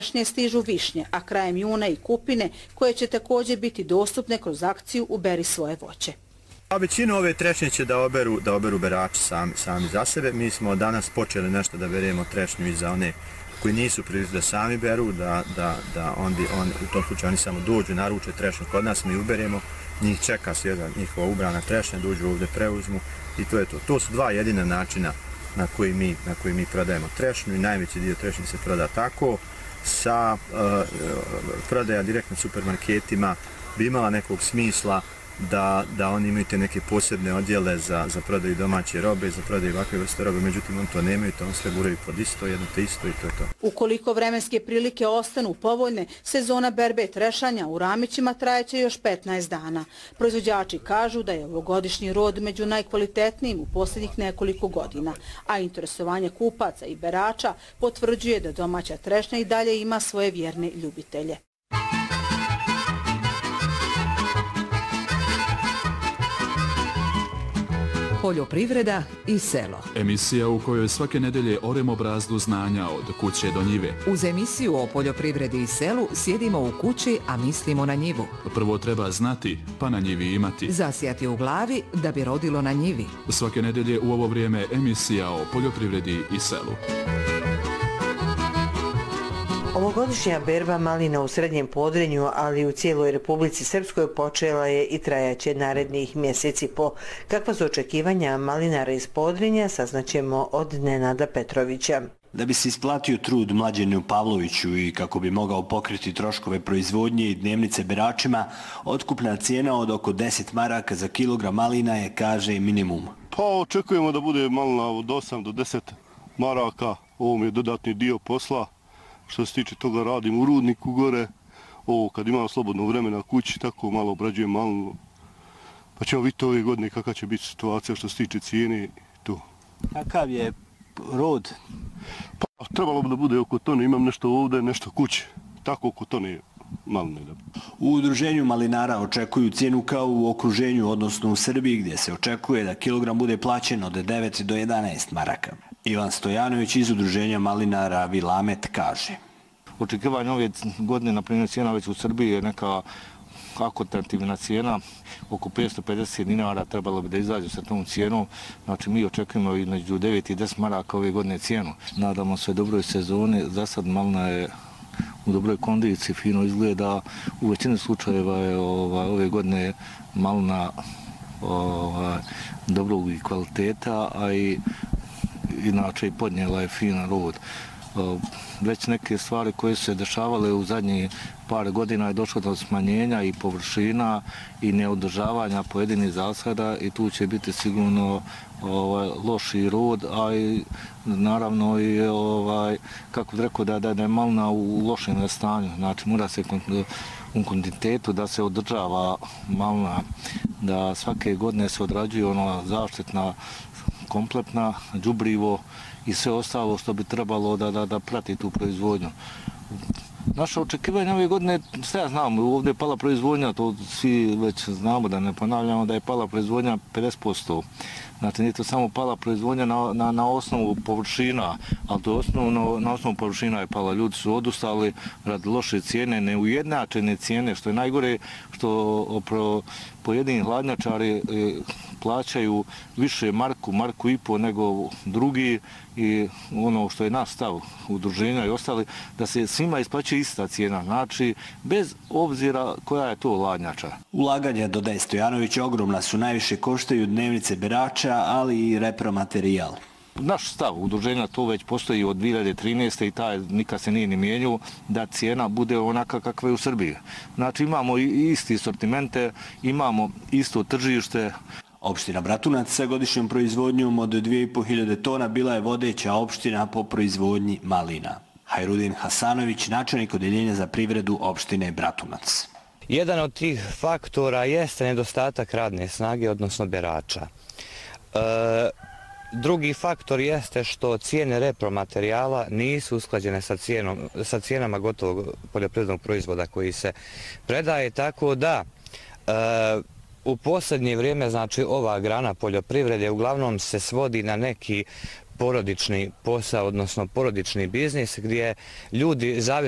trešnje stižu višnje, a krajem juna i kupine koje će također biti dostupne kroz akciju Uberi svoje voće. A većinu ove trešnje će da oberu berači sami za sebe. Mi smo danas počeli nešto da beremo trešnju i za one koji nisu prilično da sami beru, da u tom slučaju oni samo dođu, naruče trešnju kod nas, mi uberemo, njih čeka svijeda njihova ubrana trešnja, dođu ovdje, preuzmu i to je to. To su dva jedina načina na koji mi prodajemo trešnju i najveći dio trešnje se proda tako. Sa prodaja direktno supermarketima bi imala nekog smisla da oni imaju te neke posebne odjele za prodaju domaće robe, za prodaju ovakve vrste robe, međutim on to nemaju, to on sve guraju pod isto, jedno te isto i to je to. Ukoliko vremenske prilike ostanu povoljne, sezona berbe i trešanja u Ramićima trajeće još 15 dana. Proizvođači kažu da je ovogodišnji rod među najkvalitetnijim u posljednjih nekoliko godina, a interesovanje kupaca i berača potvrđuje da domaća trešnja i dalje ima svoje vjerne ljubitelje. Poljoprivreda i selo. Emisija u kojoj svake nedelje oremo brazdu znanja od kuće do njive. Uz emisiju o poljoprivredi i selu sjedimo u kući, a mislimo na njivu. Prvo treba znati, pa na njivi imati. Zasijati u glavi da bi rodilo na njivi. Svake nedelje u ovo vrijeme emisija o poljoprivredi i selu. Ovogodišnja berba malina u Srednjem Podrinju, ali i u cijeloj Republici Srpskoj počela je i trajaće narednih mjeseci po. Kakva su očekivanja malinara iz Podrinja, saznaćemo od Nenada Petrovića. Da bi se isplatio trud Mlađenu Pavloviću i kako bi mogao pokriti troškove proizvodnje i dnevnice beračima, otkupna cijena od oko 10 maraka za kilogram malina je, kaže, minimum. Pa očekujemo da bude malina od 8 do 10 maraka, ovo mi je dodatni dio posla. Što se tiče toga radim u rudniku gore, ovo kad imam slobodno vremena kući, tako malo obrađujem malinu. Pa ćemo vidjeti ove godine kakva će biti situacija što se tiče cijene i to. Kakav je rod? Pa trebalo bi da bude oko tone, imam nešto ovdje, nešto kući, tako oko tone maline. U udruženju malinara očekuju cijenu kao u okruženju, odnosno u Srbiji, gdje se očekuje da kilogram bude plaćen od 9 do 11 maraka. Ivan Stojanović iz udruženja malinara Vilamet kaže. Očekivanje ove godine, na primjer, cijena već u Srbiji je neka akotativna cijena, oko 550 dinara trebalo bi da izađe sa tom cijenom. Znači mi očekujemo između 9 i 10 maraka ove godine cijenu. Nadamo se dobroj sezoni, za sad malina je u dobroj kondiciji, fino izgleda. U većini slučajeva je ove godine malina dobrog kvaliteta, a i inače i podnijela je finan rod. Već neke stvari koje su se dešavale u zadnjih par godina je došlo do smanjenja i površina i neodržavanja pojedinih zasada i tu će biti sigurno loši rod, a i naravno i kako bih rekao da je malina u lošem stanju. Znači mora se u kontinuitetu da se održava malina, da svake godine se odrađuje ona zaštitna kompletna, đubrivo i sve ostalo što bi trebalo da prati tu proizvodnju. Naše očekivanje ove godine, sve ja znam, ovdje je pala proizvodnja, to svi već znamo, da ne ponavljamo, da je pala proizvodnja 50%. Znači, nije to samo pala proizvodnja na osnovu površina, ali to na osnovu površina je pala. Ljudi su odustali radi loše cijene, neujednačene cijene, što je najgore, što pojedini hladnjačari plaćaju više marku i po nego drugi i ono što je naš stav udruženja i ostali, da se svima isplaćuje ista cijena, znači bez obzira koja je to hladnjača. Ulaganja, dodaje Stojanović, ogromna su, najviše koštaju dnevnice berača, ali i repromaterijal. Naš stav udruženja to već postoji od 2013. i taj nikad se nije ni mijenjao, da cijena bude onaka kakva je u Srbiji. Znači imamo isti sortimente, imamo isto tržište. Opština Bratunac sa godišnjom proizvodnjom od 2500 tona bila je vodeća opština po proizvodnji malina. Hajrudin Hasanović, načelnik odeljenja za privredu opštine Bratunac. Jedan od tih faktora jeste nedostatak radne snage, odnosno berača. Drugi faktor jeste što cijene repromaterijala nisu usklađene sa cijenama gotovog poljoprivrednog proizvoda koji se predaje, tako da u posljednje vrijeme, znači ova grana poljoprivrede uglavnom se svodi na neki porodični posao, odnosno porodični biznis gdje ljudi zavise